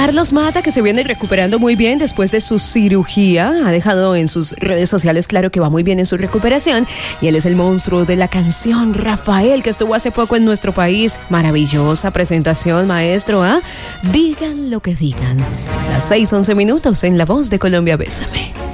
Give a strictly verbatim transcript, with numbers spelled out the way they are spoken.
Carlos Mata, que se viene recuperando muy bien después de su cirugía, ha dejado en sus redes sociales claro que va muy bien en su recuperación, y él es el monstruo de la canción, Rafael, que estuvo hace poco en nuestro país. Maravillosa presentación, maestro, ¿ah? ¿eh? Digan lo que digan. Las seis once minutos en La Voz de Colombia, Bésame.